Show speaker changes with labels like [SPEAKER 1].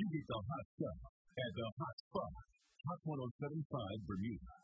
[SPEAKER 1] You get the hot stuff at the hot spot. Hot 1075 Bermuda.